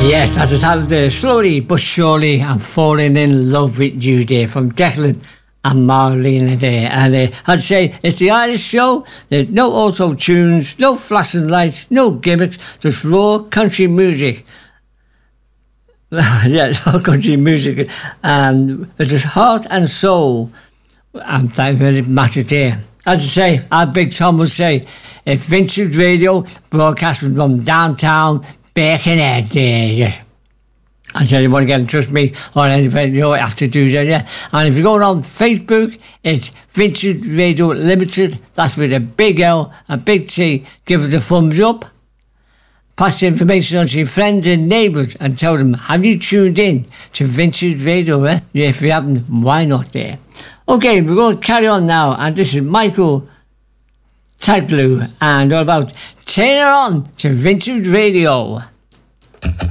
Yes, that's a title there. Slowly but surely, I'm falling in love with you, dear. From Declan and Marlena there. And I'd say it's the Irish show. There's no auto tunes, no flashing lights, no gimmicks, just raw country music. Yeah, raw country music. And it's just heart and soul. And that really matters there. As I say, our Big Tom would say, it's Vintage Radio, broadcasting from downtown Birkenhead there. Yes. I said, you want to get in touch with me or anything, you know, you have to do that, yeah. And if you're going on Facebook, it's Vintage Radio Limited. That's with a big L, a big T. Give us a thumbs up. Pass the information on to your friends and neighbours and tell them, have you tuned in to Vintage Radio, eh? Yeah, if you haven't, why not there? Okay, we're going to carry on now. And this is Michael Taglu and all about Turn It On to Vintage Radio.